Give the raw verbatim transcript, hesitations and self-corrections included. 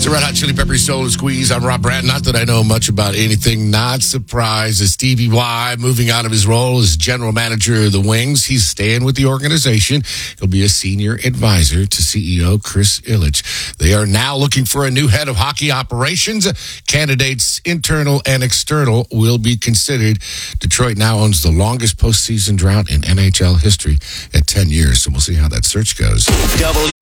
It's a Red Hot Chili Peppers Soul Squeeze. I'm Rob Brandt. Not that I know much about anything. Not surprised as Stevie Y moving out of his role as general manager of the Wings. He's staying with the organization. He'll be a senior advisor to C E O Chris Ilitch. They are now looking for a new head of hockey operations. Candidates, internal and external, will be considered. Detroit now owns the longest postseason drought in N H L history at ten years. So we'll see how that search goes.